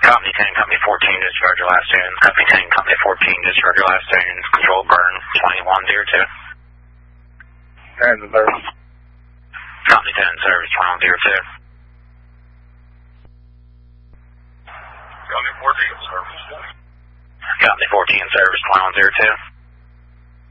Company 10, Company 14, disregard your last tune. Company 10, Company 14, disregard your last tune. Control burn 21, dear 2. And the third. Company 10, service 21, dear 2. Company 14, service 20. Company 14, service 21, dear 2.